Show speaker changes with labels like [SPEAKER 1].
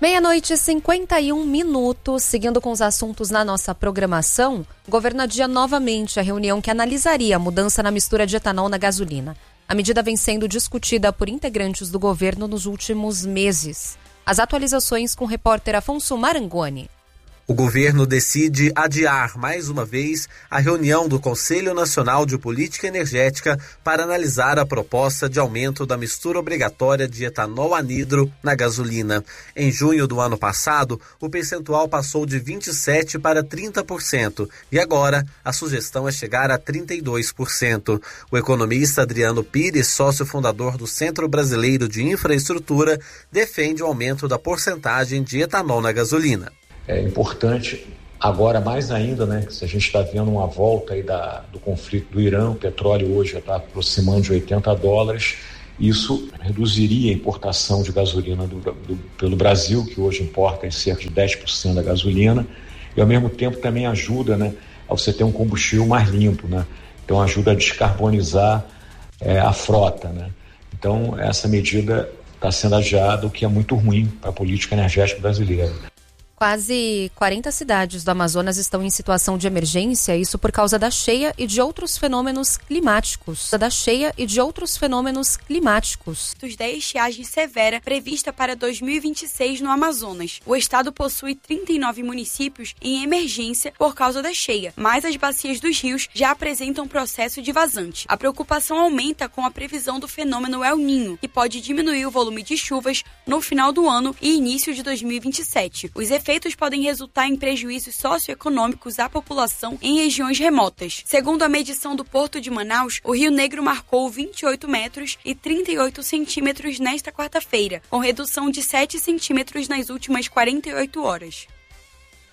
[SPEAKER 1] 12h51, seguindo com os assuntos na nossa programação, o governo adia novamente a reunião que analisaria a mudança na mistura de etanol na gasolina. A medida vem sendo discutida por integrantes do governo nos últimos meses. As atualizações com o repórter Afonso Marangoni.
[SPEAKER 2] O governo decide adiar mais uma vez a reunião do Conselho Nacional de Política Energética para analisar a proposta de aumento da mistura obrigatória de etanol anidro na gasolina. Em junho do ano passado, o percentual passou de 27% para 30% e agora a sugestão é chegar a 32%. O economista Adriano Pires, sócio fundador do Centro Brasileiro de Infraestrutura, defende o aumento da porcentagem de etanol na gasolina.
[SPEAKER 3] É importante, agora mais ainda, né, se a gente está vendo uma volta aí do conflito do Irã, o petróleo hoje já está aproximando de $80, isso reduziria a importação de gasolina pelo Brasil, que hoje importa em cerca de 10% da gasolina, e ao mesmo tempo também ajuda, né, a você ter um combustível mais limpo, né, então ajuda a descarbonizar a frota, né, então essa medida está sendo adiada, o que é muito ruim para a política energética brasileira.
[SPEAKER 1] Quase 40 cidades do Amazonas estão em situação de emergência, isso por causa da cheia e de outros fenômenos climáticos. Da
[SPEAKER 4] estiagem severa prevista para 2026 no Amazonas. O estado possui 39 municípios em emergência por causa da cheia, mas as bacias dos rios já apresentam processo de vazante. A preocupação aumenta com a previsão do fenômeno El Niño, que pode diminuir o volume de chuvas no final do ano e início de 2027. Os efeitos podem resultar em prejuízos socioeconômicos à população em regiões remotas. Segundo a medição do Porto de Manaus, o Rio Negro marcou 28 metros e 38 centímetros nesta quarta-feira, com redução de 7 centímetros nas últimas 48 horas.